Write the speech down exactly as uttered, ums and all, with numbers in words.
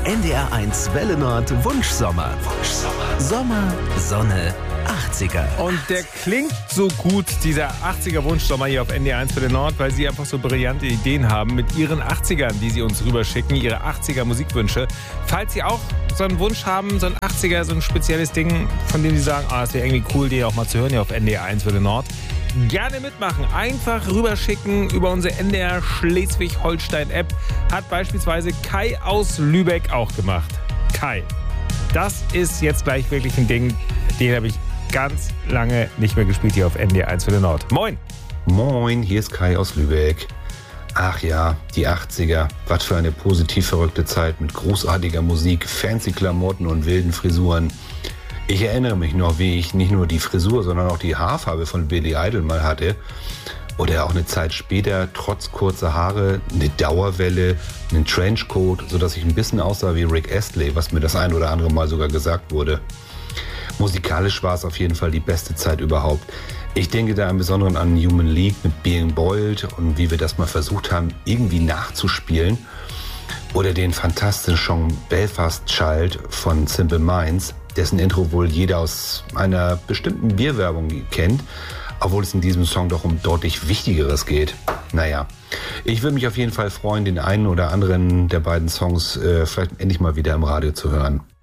N D R eins Welle Nord Wunschsommer. Wunschsommer. Sommer, Sonne, achtziger. Und der klingt so gut, dieser achtziger Wunschsommer hier auf N D R eins Welle Nord, weil sie einfach so brillante Ideen haben mit ihren achtzigern, die sie uns rüberschicken, ihre achtziger Musikwünsche. Falls Sie auch so einen Wunsch haben, so ein achtziger, so ein spezielles Ding, von dem Sie sagen, ah, das wäre irgendwie cool, die auch mal zu hören hier auf N D R eins Welle Nord, gerne mitmachen. Einfach rüberschicken über unsere N D R Schleswig-Holstein-App. Hat beispielsweise Kai aus Lübeck auch gemacht. Kai, das ist jetzt gleich wirklich ein Ding, den habe ich ganz lange nicht mehr gespielt hier auf N D R eins Welle Nord. Moin! Moin, hier ist Kai aus Lübeck. Ach ja, die achtziger. Was für eine positiv verrückte Zeit mit großartiger Musik, fancy Klamotten und wilden Frisuren. Ich erinnere mich noch, wie ich nicht nur die Frisur, sondern auch die Haarfarbe von Billy Idol mal hatte. Oder auch eine Zeit später, trotz kurzer Haare, eine Dauerwelle, einen Trenchcoat, sodass ich ein bisschen aussah wie Rick Astley, was mir das ein oder andere Mal sogar gesagt wurde. Musikalisch war es auf jeden Fall die beste Zeit überhaupt. Ich denke da im Besonderen an Human League mit Being Bold und wie wir das mal versucht haben, irgendwie nachzuspielen. Oder den fantastischen Song Belfast Child von Simple Minds, dessen Intro wohl jeder aus einer bestimmten Bierwerbung kennt, obwohl es in diesem Song doch um deutlich Wichtigeres geht. Naja, ich würde mich auf jeden Fall freuen, den einen oder anderen der beiden Songs äh, vielleicht endlich mal wieder im Radio zu hören.